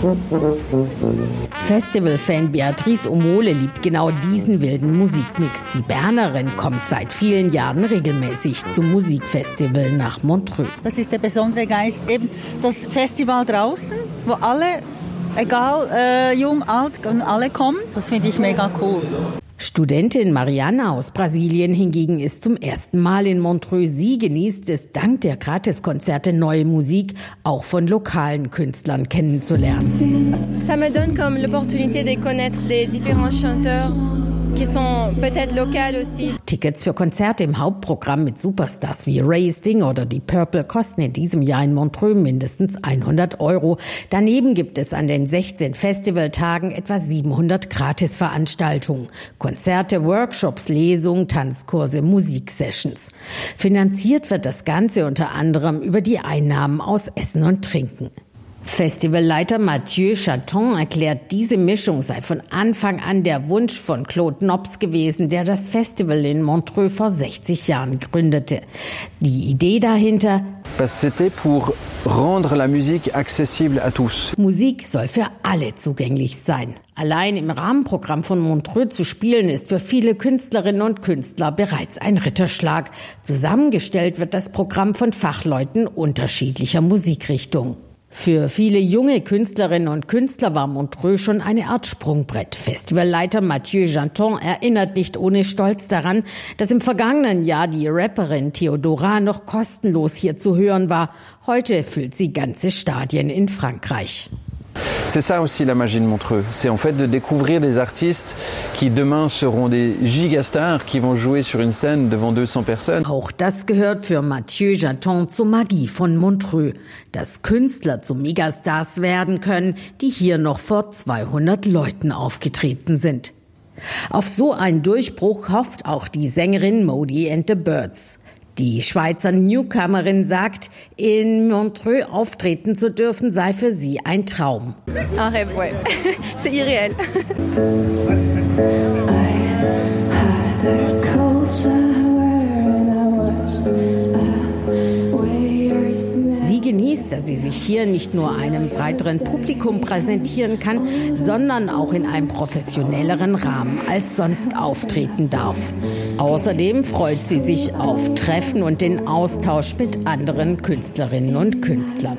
Festivalfan Beatrice Omole liebt genau diesen wilden Musikmix. Die Bernerin kommt seit vielen Jahren regelmäßig zum Musikfestival nach Montreux. Das ist der besondere Geist, eben das Festival draußen, wo alle, egal jung, alt, alle kommen. Das finde ich mega cool. Studentin Mariana aus Brasilien hingegen ist zum ersten Mal in Montreux. Sie genießt es, dank der Gratiskonzerte neue Musik auch von lokalen Künstlern kennenzulernen. Ça me donne comme l'opportunité de connaître des différents chanteurs qui sont peut-être locaux aussi. Tickets für Konzerte im Hauptprogramm mit Superstars wie Ray Sting oder die Purple kosten in diesem Jahr in Montreux mindestens 100 €. Daneben gibt es an den 16 Festivaltagen etwa 700 Gratisveranstaltungen. Konzerte, Workshops, Lesungen, Tanzkurse, Musiksessions. Finanziert wird das Ganze unter anderem über die Einnahmen aus Essen und Trinken. Festivalleiter Mathieu Chaton erklärt, diese Mischung sei von Anfang an der Wunsch von Claude Nobs gewesen, der das Festival in Montreux vor 60 Jahren gründete. Die Idee dahinter: C'était pour rendre la musique accessible à tous. Musik soll für alle zugänglich sein. Allein im Rahmenprogramm von Montreux zu spielen, ist für viele Künstlerinnen und Künstler bereits ein Ritterschlag. Zusammengestellt wird das Programm von Fachleuten unterschiedlicher Musikrichtungen. Für viele junge Künstlerinnen und Künstler war Montreux schon eine Art Sprungbrett. Festivalleiter Mathieu Janton erinnert nicht ohne Stolz daran, dass im vergangenen Jahr die Rapperin Theodora noch kostenlos hier zu hören war. Heute füllt sie ganze Stadien in Frankreich. C'est ça aussi la magie de Montreux. C'est en fait de découvrir des artistes qui demain seront des gigastars qui vont jouer sur une scène devant 200 personnes. Auch das gehört für Mathieu Janton zur Magie von Montreux, dass Künstler zu Megastars werden können, die hier noch vor 200 Leuten aufgetreten sind. Auf so einen Durchbruch hofft auch die Sängerin Modi and the Birds. Die Schweizer Newcomerin sagt, in Montreux auftreten zu dürfen, sei für sie ein Traum. Un rêve, ouais. C'est irréel. Sie genießt, dass sie sich hier nicht nur einem breiteren Publikum präsentieren kann, sondern auch in einem professionelleren Rahmen als sonst auftreten darf. Außerdem freut sie sich auf Treffen und den Austausch mit anderen Künstlerinnen und Künstlern.